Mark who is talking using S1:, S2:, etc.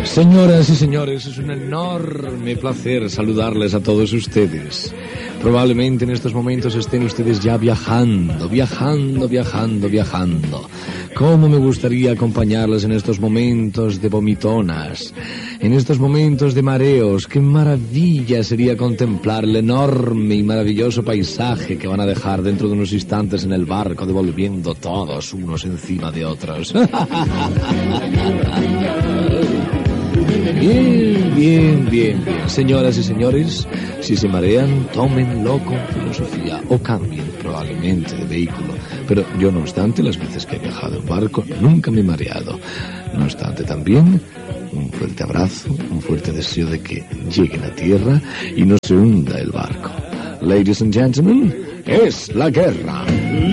S1: Señoras y señores, es un enorme placer saludarles a todos ustedes. Probablemente en estos momentos estén ustedes ya viajando. Cómo me gustaría acompañarles en estos momentos de vomitonas, en estos momentos de mareos. Qué maravilla sería contemplar el enorme y maravilloso paisaje que van a dejar dentro de unos instantes en el barco, devolviendo todos unos encima de otros. Bien. Señoras y señores, si se marean, tómenlo con filosofía o cambien probablemente de vehículo. Pero yo, no obstante, las veces que he viajado en barco, nunca me he mareado. No obstante, también un fuerte abrazo, un fuerte deseo de que lleguen a tierra y no se hunda el barco. Ladies and gentlemen, es la guerra.